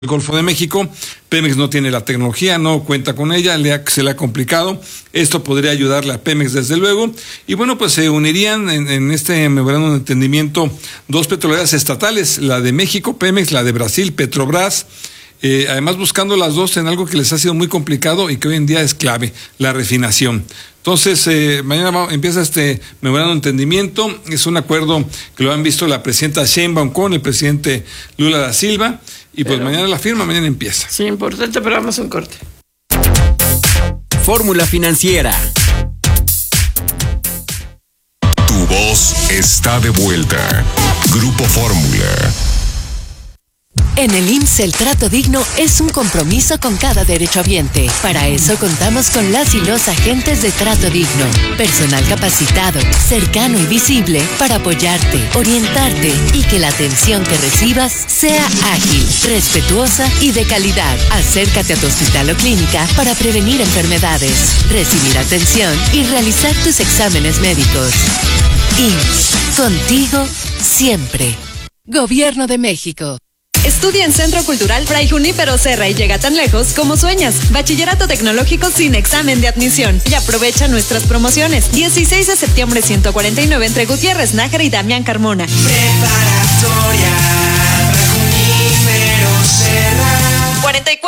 el Golfo de México. Pemex no tiene la tecnología, no cuenta con ella, se le ha complicado. Esto podría ayudarle a Pemex desde luego. Y bueno, pues se unirían en este memorándum de entendimiento dos petroleras estatales, la de México, Pemex, la de Brasil, Petrobras. Además buscando las dos en algo que les ha sido muy complicado y que hoy en día es clave, la refinación. Entonces, mañana empieza este memorándum de entendimiento. Es un acuerdo que lo han visto la presidenta Sheinbaum con el presidente Lula da Silva. Y pues mañana la firma, mañana empieza. Sí, importante, pero vamos a un corte. Fórmula Financiera. Tu voz está de vuelta. Grupo Fórmula. En el IMSS el trato digno es un compromiso con cada derechohabiente. Para eso contamos con las y los agentes de trato digno. Personal capacitado, cercano y visible para apoyarte, orientarte y que la atención que recibas sea ágil, respetuosa y de calidad. Acércate a tu hospital o clínica para prevenir enfermedades, recibir atención y realizar tus exámenes médicos. IMSS, contigo siempre. Gobierno de México. Estudia en Centro Cultural Fray Junípero Serra y llega tan lejos como sueñas. Bachillerato tecnológico sin examen de admisión. Y aprovecha nuestras promociones. 16 de septiembre 149 entre Gutiérrez, Nájera y Damián Carmona. Preparatoria Junípero Serra.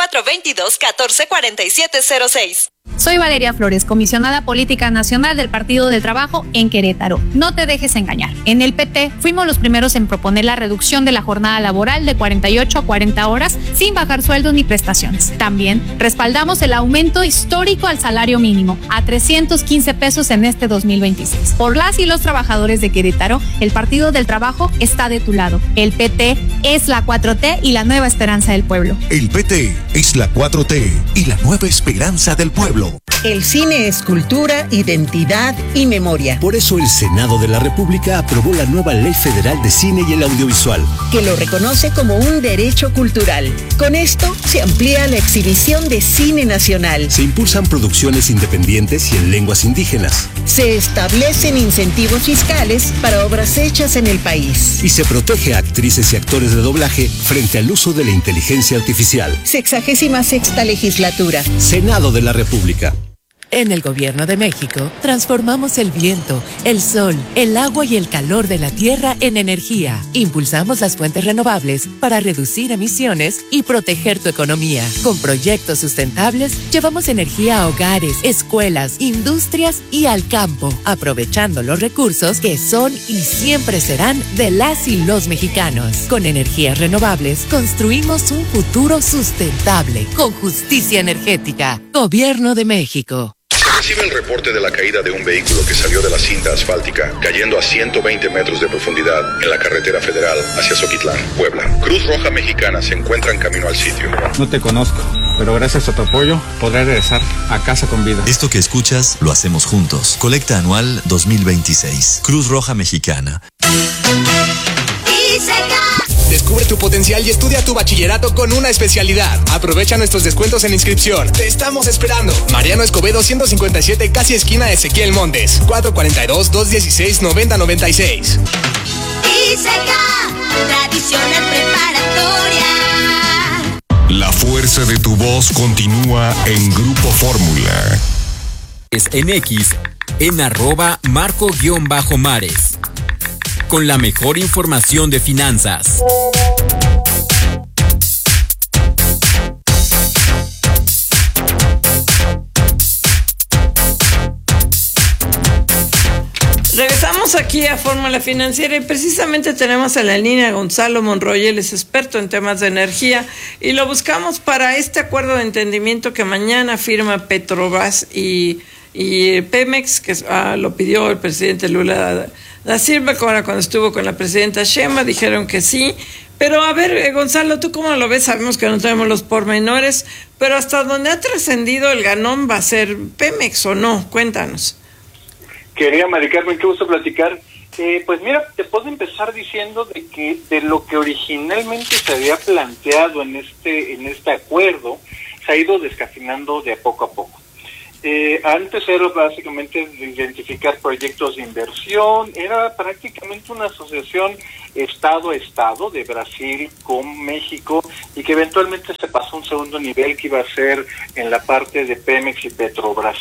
4422-144706. Soy Valeria Flores, comisionada política nacional del Partido del Trabajo en Querétaro. No te dejes engañar. En el PT fuimos los primeros en proponer la reducción de la jornada laboral de 48 a 40 horas sin bajar sueldos ni prestaciones. También respaldamos el aumento histórico al salario mínimo a 315 pesos en este 2026. Por las y los trabajadores de Querétaro, el Partido del Trabajo está de tu lado. El PT es la 4T y la nueva esperanza del pueblo. El PT es la 4T y la nueva esperanza del pueblo. El cine es cultura, identidad y memoria. Por eso el Senado de la República aprobó la nueva Ley Federal de Cine y el Audiovisual, que lo reconoce como un derecho cultural. Con esto se amplía la exhibición de cine nacional. Se impulsan producciones independientes y en lenguas indígenas. Se establecen incentivos fiscales para obras hechas en el país. Y se protege a actrices y actores de doblaje frente al uso de la inteligencia artificial. 66ª legislatura. Senado de la República. En el Gobierno de México, transformamos el viento, el sol, el agua y el calor de la tierra en energía. Impulsamos las fuentes renovables para reducir emisiones y proteger tu economía. Con proyectos sustentables, llevamos energía a hogares, escuelas, industrias y al campo, aprovechando los recursos que son y siempre serán de las y los mexicanos. Con energías renovables, construimos un futuro sustentable, con justicia energética. Gobierno de México. Recibe el reporte de la caída de un vehículo que salió de la cinta asfáltica, cayendo a 120 metros de profundidad en la carretera federal hacia Zoquitlán, Puebla. Cruz Roja Mexicana se encuentra en camino al sitio. No te conozco, pero gracias a tu apoyo podré regresar a casa con vida. Esto que escuchas lo hacemos juntos. Colecta anual 2026. Cruz Roja Mexicana. Descubre tu potencial y estudia tu bachillerato con una especialidad. Aprovecha nuestros descuentos en inscripción. Te estamos esperando. Mariano Escobedo 157, casi esquina Ezequiel Montes. 442-216-9096. Tradicional preparatoria. La fuerza de tu voz continúa en Grupo Fórmula. Es en X, en @Marco_Mares. Con la mejor información de finanzas. Regresamos aquí a Fórmula Financiera y precisamente tenemos en la línea a Gonzalo Monroy, él es experto en temas de energía y lo buscamos para este acuerdo de entendimiento que mañana firma Petrobras y Pemex, que lo pidió el presidente Lula da Silva, cuando estuvo con la presidenta Sheinbaum, dijeron que sí. Pero a ver, Gonzalo, ¿tú cómo lo ves? Sabemos que no tenemos los pormenores, pero hasta donde ha trascendido el ganón va a ser Pemex o no, cuéntanos. Querida Mari Carmen, qué gusto platicar. Pues mira, te puedo empezar diciendo de que de lo que originalmente se había planteado en este acuerdo, se ha ido descafeinando de a poco a poco. Antes era básicamente identificar proyectos de inversión, era prácticamente una asociación Estado a Estado de Brasil con México y que eventualmente se pasó a un segundo nivel que iba a ser en la parte de Pemex y Petrobras.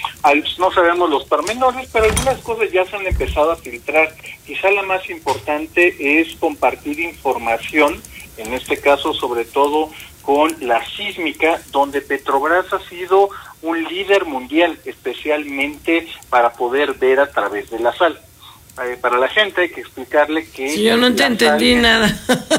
No sabemos los pormenores, pero algunas cosas ya se han empezado a filtrar. Quizá la más importante es compartir información, en este caso sobre todo con la sísmica, donde Petrobras ha sido un líder mundial, especialmente para poder ver a través de la sal. Para la gente hay que explicarle que... Sí, yo no te entendí nada.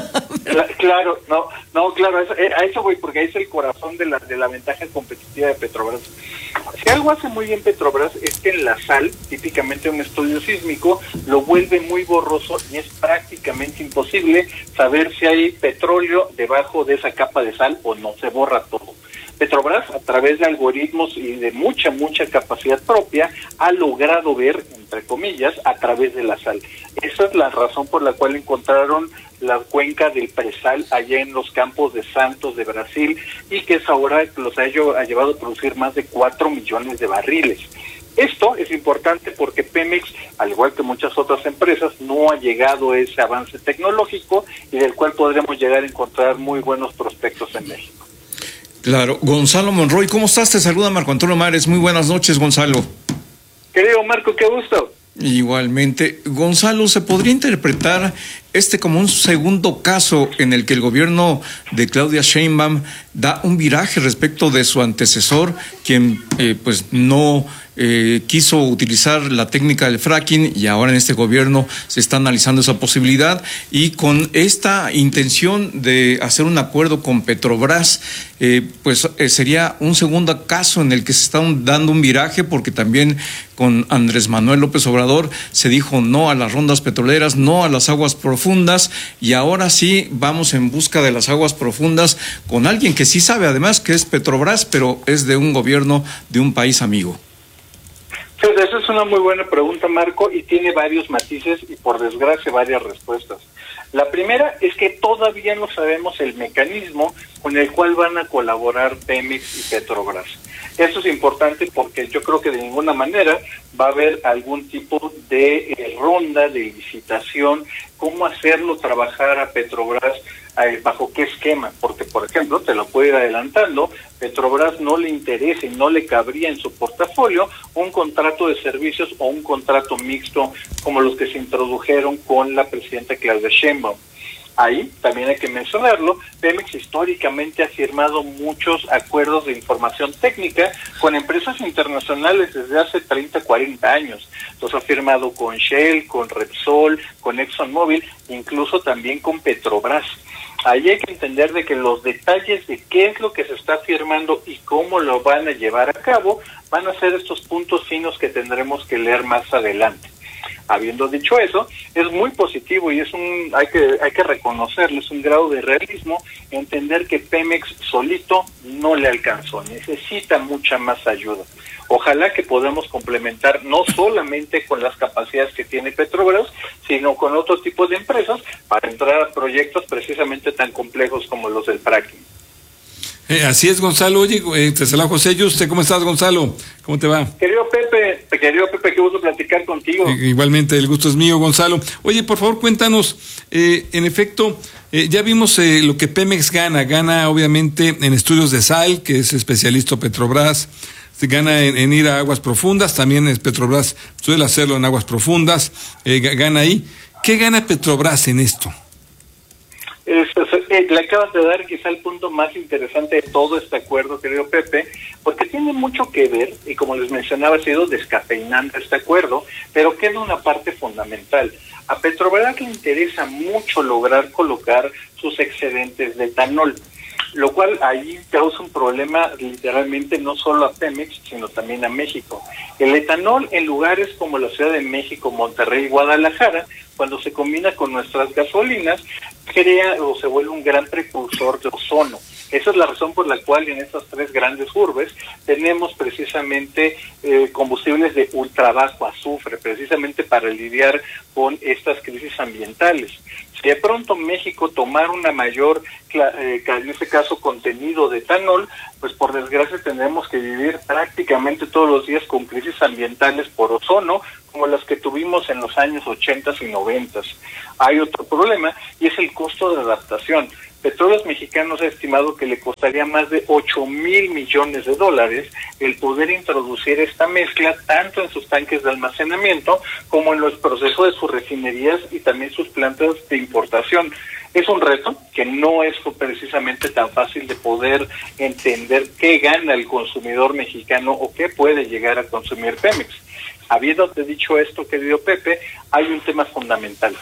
Claro, claro, a eso voy, porque ahí es el corazón de la ventaja competitiva de Petrobras. Si algo hace muy bien Petrobras es que en la sal, típicamente un estudio sísmico, lo vuelve muy borroso y es prácticamente imposible saber si hay petróleo debajo de esa capa de sal o no, se borra todo. Petrobras, a través de algoritmos y de mucha capacidad propia, ha logrado ver, entre comillas, a través de la sal. Esa es la razón por la cual encontraron la cuenca del presal allá en los campos de Santos de Brasil y que es ahora los ha llevado a producir más de 4 millones de barriles. Esto es importante porque Pemex, al igual que muchas otras empresas, no ha llegado a ese avance tecnológico y del cual podremos llegar a encontrar muy buenos prospectos en México. Claro. Gonzalo Monroy, ¿cómo estás? Te saluda Marco Antonio Mares. Muy buenas noches, Gonzalo. Querido Marco, qué gusto. Igualmente. Gonzalo, ¿se podría interpretar como un segundo caso en el que el gobierno de Claudia Sheinbaum da un viraje respecto de su antecesor, quien pues no quiso utilizar la técnica del fracking y ahora en este gobierno se está analizando esa posibilidad y con esta intención de hacer un acuerdo con Petrobras, sería un segundo caso en el que se está dando un viraje porque también con Andrés Manuel López Obrador se dijo no a las rondas petroleras, no a las aguas profundas y ahora sí vamos en busca de las aguas profundas con alguien que sí sabe además que es Petrobras, pero es de un gobierno de un país amigo. Sí, esa es una muy buena pregunta, Marco, y tiene varios matices y por desgracia varias respuestas. La primera es que todavía no sabemos el mecanismo con el cual van a colaborar Pemex y Petrobras. Eso es importante porque yo creo que de ninguna manera va a haber algún tipo de ronda de licitación, cómo hacerlo trabajar a Petrobras, bajo qué esquema, porque por ejemplo, te lo puedo ir adelantando, Petrobras no le interesa y no le cabría en su portafolio un contrato de servicios o un contrato mixto como los que se introdujeron con la presidenta Claudia Sheinbaum. Ahí también hay que mencionarlo, Pemex históricamente ha firmado muchos acuerdos de información técnica con empresas internacionales desde hace 30, 40 años. Entonces ha firmado con Shell, con Repsol, con ExxonMobil, incluso también con Petrobras. Ahí hay que entender de que los detalles de qué es lo que se está firmando y cómo lo van a llevar a cabo van a ser estos puntos finos que tendremos que leer más adelante. Habiendo dicho eso, es muy positivo y hay que reconocerlo, es un grado de realismo entender que Pemex solito no le alcanzó, necesita mucha más ayuda. Ojalá que podamos complementar no solamente con las capacidades que tiene Petrobras, sino con otro tipo de empresas para entrar a proyectos precisamente tan complejos como los del fracking. Así es, Gonzalo. Oye, te saluda José Yuste. ¿Cómo estás, Gonzalo? ¿Cómo te va? Querido Pepe, qué gusto platicar contigo. Igualmente, el gusto es mío, Gonzalo. Oye, por favor, cuéntanos, en efecto, ya vimos lo que Pemex gana obviamente en estudios de sal, que es especialista Petrobras, se gana en ir a aguas profundas, también es Petrobras suele hacerlo en aguas profundas, gana ahí. ¿Qué gana Petrobras en esto? Le acabas de dar quizá el punto más interesante de todo este acuerdo, querido Pepe, porque tiene mucho que ver, y como les mencionaba, ha sido descafeinante este acuerdo, pero queda una parte fundamental. A Petrobras le interesa mucho lograr colocar sus excedentes de etanol, lo cual ahí causa un problema literalmente no solo a Pemex, sino también a México. El etanol en lugares como la Ciudad de México, Monterrey y Guadalajara, cuando se combina con nuestras gasolinas, crea o se vuelve un gran precursor de ozono. Esa es la razón por la cual en estas tres grandes urbes tenemos precisamente combustibles de ultra bajo azufre, precisamente para lidiar con estas crisis ambientales. Si de pronto México tomara una mayor, en este caso, contenido de etanol, pues por desgracia tendremos que vivir prácticamente todos los días con crisis ambientales por ozono, como las que tuvimos en los años 80 y 90. Hay otro problema y es el costo de adaptación. Petróleos Mexicanos ha estimado que le costaría más de $8,000 millones el poder introducir esta mezcla tanto en sus tanques de almacenamiento como en los procesos de sus refinerías y también sus plantas de importación. Es un reto que no es precisamente tan fácil de poder entender qué gana el consumidor mexicano o qué puede llegar a consumir Pemex. Habiéndote dicho esto, querido Pepe, hay un tema fundamental.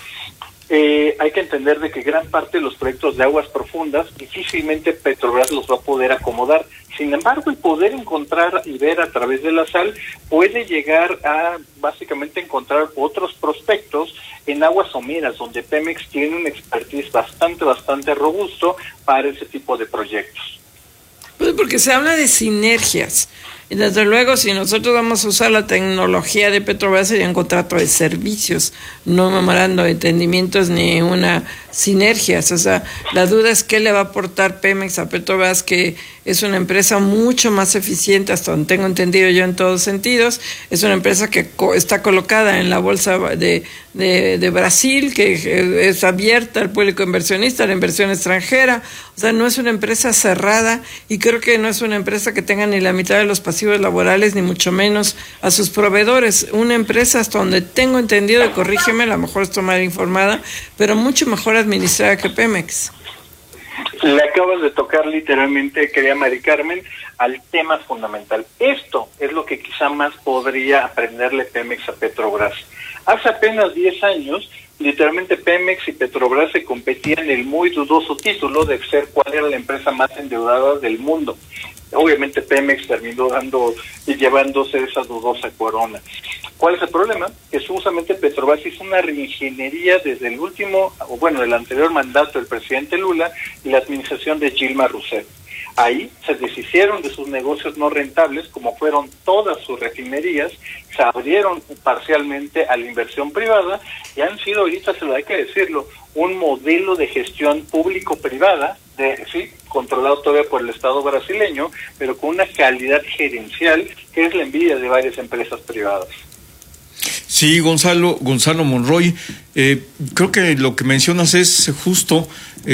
Hay que entender de que gran parte de los proyectos de aguas profundas difícilmente Petrobras los va a poder acomodar. Sin embargo, el poder encontrar y ver a través de la sal puede llegar a básicamente encontrar otros prospectos en aguas someras, donde Pemex tiene un expertise bastante robusto para ese tipo de proyectos. Pues porque se habla de sinergias. Y desde luego, si nosotros vamos a usar la tecnología de Petrobras, sería un contrato de servicios, no un memorando de entendimientos ni una sinergias. O sea, la duda es qué le va a aportar Pemex a Petrobras, que es una empresa mucho más eficiente, hasta donde tengo entendido yo en todos sentidos. Es una empresa que está colocada en la bolsa de Brasil, que es abierta al público inversionista, a la inversión extranjera. O sea, no es una empresa cerrada, y creo que no es una empresa que tenga ni la mitad de los pasivos laborales, ni mucho menos a sus proveedores. Una empresa, hasta donde tengo entendido, y corrígeme, a lo mejor estoy mal informada, pero mucho mejor administrada que Pemex. Le acabas de tocar literalmente, querida Mari Carmen, al tema fundamental. Esto es lo que quizá más podría aprenderle Pemex a Petrobras. Hace apenas 10 años, literalmente Pemex y Petrobras se competían en el muy dudoso título de ser cuál era la empresa más endeudada del mundo. Obviamente Pemex terminó dando y llevándose esa dudosa corona. ¿Cuál es el problema? Que justamente Petrobras hizo una reingeniería desde el anterior mandato del presidente Lula y la administración de Dilma Rousseff. Ahí se deshicieron de sus negocios no rentables, como fueron todas sus refinerías, se abrieron parcialmente a la inversión privada y han sido, ahorita se lo hay que decirlo, un modelo de gestión público-privada, controlado todavía por el Estado brasileño, pero con una calidad gerencial que es la envidia de varias empresas privadas. Sí, Gonzalo Monroy, creo que lo que mencionas es justo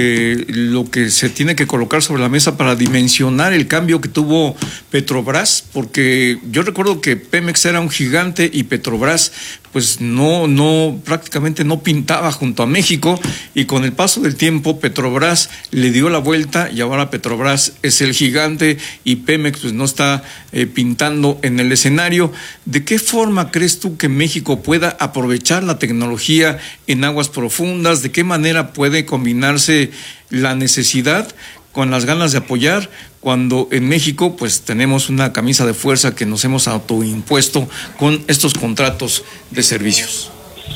lo que se tiene que colocar sobre la mesa para dimensionar el cambio que tuvo Petrobras, porque yo recuerdo que Pemex era un gigante y Petrobras pues prácticamente no pintaba junto a México, y con el paso del tiempo Petrobras le dio la vuelta y ahora Petrobras es el gigante y Pemex pues no está pintando en el escenario. ¿De qué forma crees tú que México pueda aprovechar la tecnología en aguas profundas? ¿De qué manera puede combinarse la necesidad con las ganas de apoyar, cuando en México pues tenemos una camisa de fuerza que nos hemos autoimpuesto con estos contratos de servicios?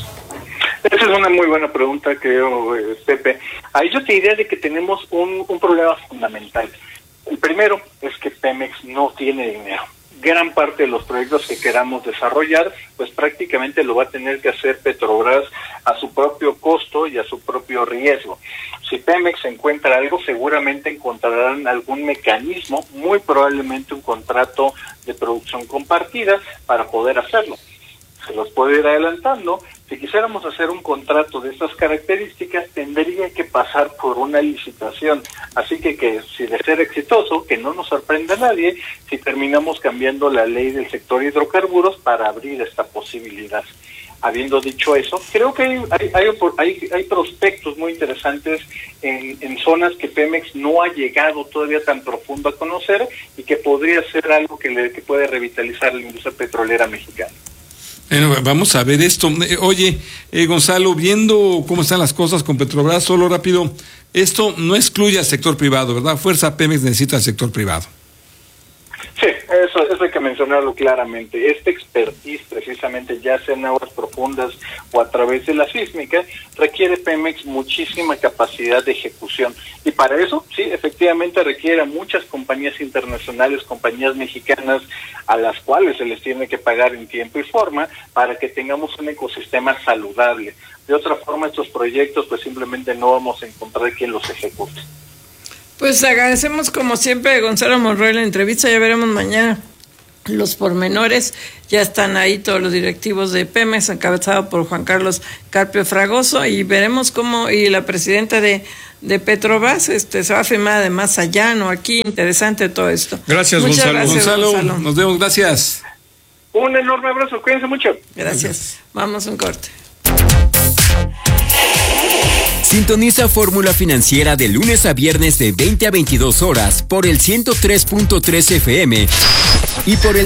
Esa es una muy buena pregunta, creo, Pepe. Ahí yo te diría de que tenemos un problema fundamental. El primero es que Pemex no tiene dinero. Gran parte de los proyectos que queramos desarrollar, pues prácticamente lo va a tener que hacer Petrobras a su propio costo y a su propio riesgo. Si Pemex encuentra algo, seguramente encontrarán algún mecanismo, muy probablemente un contrato de producción compartida para poder hacerlo. Se los puedo ir adelantando. Si quisiéramos hacer un contrato de estas características, tendría que pasar por una licitación. Así que si de ser exitoso, que no nos sorprenda a nadie, si terminamos cambiando la ley del sector hidrocarburos para abrir esta posibilidad. Habiendo dicho eso, creo que hay prospectos muy interesantes en zonas que Pemex no ha llegado todavía tan profundo a conocer y que podría ser algo que puede revitalizar la industria petrolera mexicana. Bueno, vamos a ver esto. Oye, Gonzalo, viendo cómo están las cosas con Petrobras, solo rápido, esto no excluye al sector privado, ¿verdad? Fuerza Pemex necesita al sector privado. Sí, eso hay que mencionarlo claramente. Este expertise, precisamente, ya sea en aguas profundas o a través de la sísmica, requiere Pemex muchísima capacidad de ejecución. Y para eso, sí, efectivamente requiere a muchas compañías internacionales, compañías mexicanas, a las cuales se les tiene que pagar en tiempo y forma para que tengamos un ecosistema saludable. De otra forma, estos proyectos pues simplemente no vamos a encontrar quien los ejecute. Pues agradecemos como siempre a Gonzalo Monroy la entrevista, ya veremos mañana los pormenores, ya están ahí todos los directivos de Pemex, encabezado por Juan Carlos Carpio Fragoso, y veremos cómo, y la presidenta de Petrobras, se va a firmar además allá, no aquí, interesante todo esto. Gracias, Gonzalo. Gonzalo, nos vemos, gracias. Un enorme abrazo, cuídense mucho. Gracias. Vamos a un corte. Sintoniza Fórmula Financiera de lunes a viernes de 20 a 22 horas por el 103.3 FM y por el